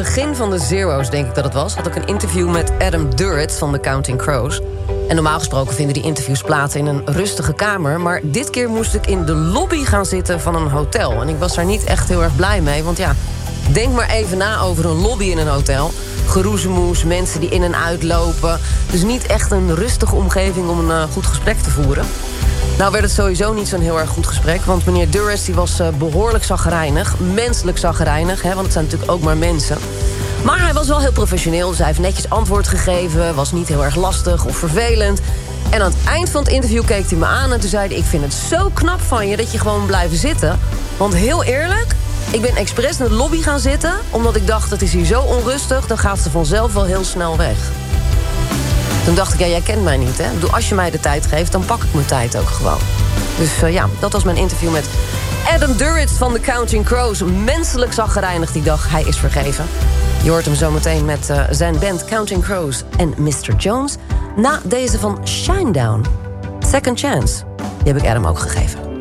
begin van de Zero's, denk ik dat het was, had ik een interview met Adam Duritz van The Counting Crows. En normaal gesproken vinden die interviews plaats in een rustige kamer, maar dit keer moest ik in de lobby gaan zitten van een hotel. En ik was daar niet echt heel erg blij mee, want ja, denk maar even na over een lobby in een hotel. Geroezemoes, mensen die in en uitlopen. Dus niet echt een rustige omgeving om een goed gesprek te voeren. Nou werd het sowieso niet zo'n heel erg goed gesprek, want meneer Duritz die was behoorlijk chagrijnig. Menselijk chagrijnig, want het zijn natuurlijk ook maar mensen. Maar hij was wel heel professioneel, dus hij heeft netjes antwoord gegeven. Was niet heel erg lastig of vervelend. En aan het eind van het interview keek hij me aan en toen zei hij: ik vind het zo knap van je dat je gewoon blijven zitten. Want heel eerlijk, ik ben expres in de lobby gaan zitten, omdat ik dacht, het is hier zo onrustig, dan gaat ze vanzelf wel heel snel weg. Toen dacht ik, ja, jij kent mij niet, hè? Ik bedoel, als je mij de tijd geeft, dan pak ik mijn tijd ook gewoon. Dus ja, dat was mijn interview met Adam Duritz van The Counting Crows. Menselijk zaggerijnig die dag, hij is vergeven. Je hoort hem zo meteen met zijn band Counting Crows en Mr. Jones. Na deze van Shinedown, Second Chance. Die heb ik Adam ook gegeven.